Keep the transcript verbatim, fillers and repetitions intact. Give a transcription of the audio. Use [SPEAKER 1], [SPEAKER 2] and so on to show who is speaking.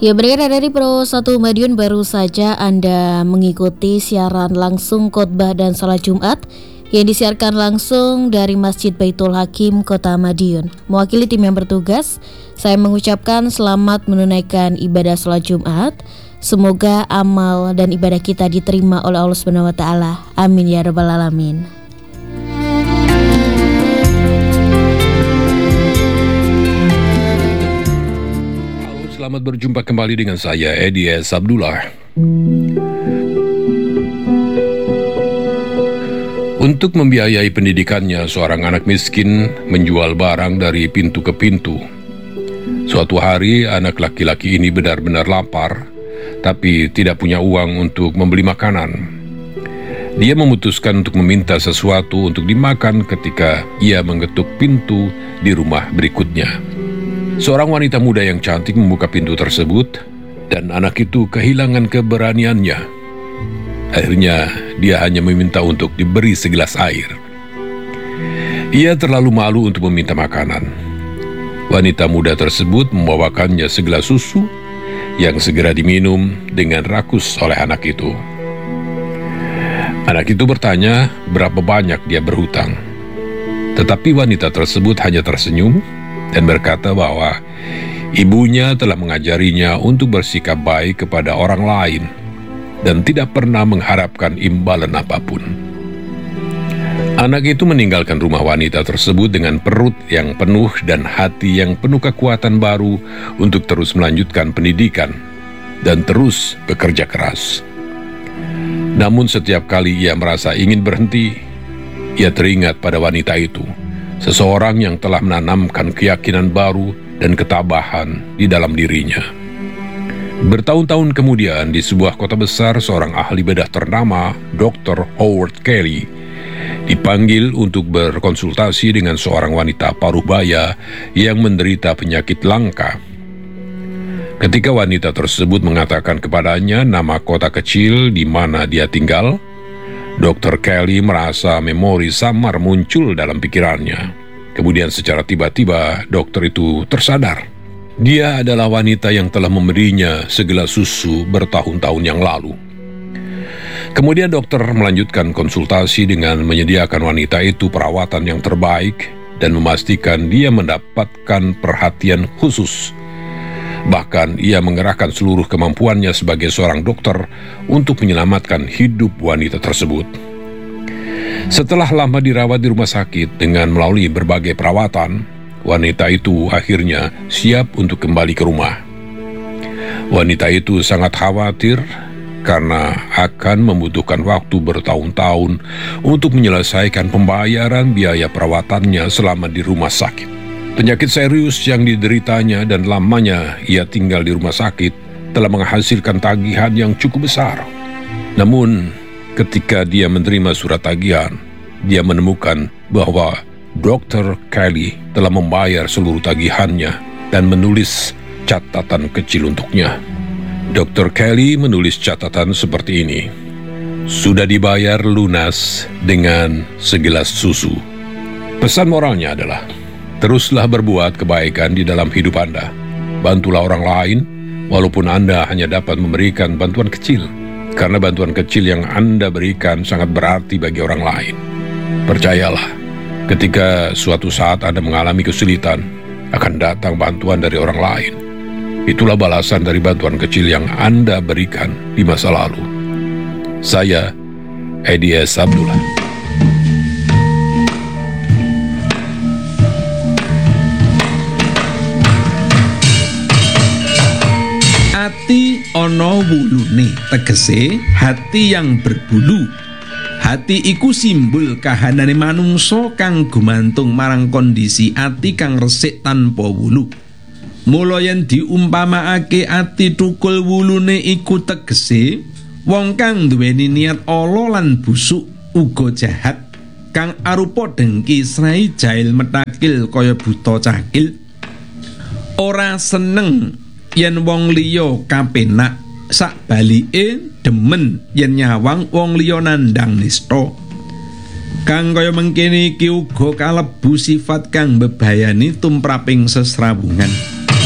[SPEAKER 1] Ya, berada dari Pro satu Madiun, baru saja Anda mengikuti siaran langsung khotbah dan salat Jumat yang disiarkan langsung dari Masjid Baitul Hakim Kota Madiun. Mewakili tim yang bertugas, saya mengucapkan selamat menunaikan ibadah salat Jumat. Semoga amal dan ibadah kita diterima oleh Allah Subhanahu wa taala. Amin ya rabbal alamin.
[SPEAKER 2] Selamat berjumpa kembali dengan saya, Edi S. Abdullah. Untuk membiayai pendidikannya, seorang anak miskin menjual barang dari pintu ke pintu. Suatu hari, anak laki-laki ini benar-benar lapar, tapi tidak punya uang untuk membeli makanan. Dia memutuskan untuk meminta sesuatu untuk dimakan ketika ia mengetuk pintu di rumah berikutnya. Seorang wanita muda yang cantik membuka pintu tersebut, dan anak itu kehilangan keberaniannya. Akhirnya, dia hanya meminta untuk diberi segelas air. Ia terlalu malu untuk meminta makanan. Wanita muda tersebut membawakannya segelas susu yang segera diminum dengan rakus oleh anak itu. Anak itu bertanya berapa banyak dia berhutang. Tetapi wanita tersebut hanya tersenyum dan berkata bahwa ibunya telah mengajarinya untuk bersikap baik kepada orang lain dan tidak pernah mengharapkan imbalan apapun. Anak itu meninggalkan rumah wanita tersebut dengan perut yang penuh dan hati yang penuh kekuatan baru untuk terus melanjutkan pendidikan dan terus bekerja keras. Namun setiap kali ia merasa ingin berhenti, ia teringat pada wanita itu, seseorang yang telah menanamkan keyakinan baru dan ketabahan di dalam dirinya. Bertahun-tahun kemudian, di sebuah kota besar, seorang ahli bedah ternama, doktor Howard Kelly, dipanggil untuk berkonsultasi dengan seorang wanita paruh baya yang menderita penyakit langka. Ketika wanita tersebut mengatakan kepadanya nama kota kecil di mana dia tinggal, dokter Kelly merasa memori samar muncul dalam pikirannya. Kemudian secara tiba-tiba dokter itu tersadar. Dia adalah wanita yang telah memberinya segelas susu bertahun-tahun yang lalu. Kemudian dokter melanjutkan konsultasi dengan menyediakan wanita itu perawatan yang terbaik dan memastikan dia mendapatkan perhatian khusus. Bahkan ia mengerahkan seluruh kemampuannya sebagai seorang dokter untuk menyelamatkan hidup wanita tersebut. Setelah lama dirawat di rumah sakit dengan melalui berbagai perawatan, wanita itu akhirnya siap untuk kembali ke rumah. Wanita itu sangat khawatir karena akan membutuhkan waktu bertahun-tahun untuk menyelesaikan pembayaran biaya perawatannya selama di rumah sakit. Penyakit serius yang dideritanya dan lamanya ia tinggal di rumah sakit telah menghasilkan tagihan yang cukup besar. Namun, ketika dia menerima surat tagihan, dia menemukan bahwa dokter Kelly telah membayar seluruh tagihannya dan menulis catatan kecil untuknya. dokter Kelly menulis catatan seperti ini: sudah dibayar lunas dengan segelas susu. Pesan moralnya adalah, teruslah berbuat kebaikan di dalam hidup Anda. Bantulah orang lain, walaupun Anda hanya dapat memberikan bantuan kecil, karena bantuan kecil yang Anda berikan sangat berarti bagi orang lain. Percayalah, ketika suatu saat Anda mengalami kesulitan, akan datang bantuan dari orang lain. Itulah balasan dari bantuan kecil yang Anda berikan di masa lalu. Saya, Edi S. Abdullah.
[SPEAKER 3] Hati ono wulune, tegese hati yang berbulu. Hati iku simbol kahanane manungsa kang gumantung marang kondisi ati kang resik tanpa wulu. Mula yen diumpamaake ati thukul wulune iku tegese wong kang duweni niat ala lan busuk uga jahat, kang arupa dengki srai jail metakil kaya buta cakil. Ora seneng yen wong liya kapenak, sakbalike demen yen nyawang wong liya nandhang nista. Kang kaya mengkene iki uga kalebu sifat kang mbebayani tumraping sesrawungan.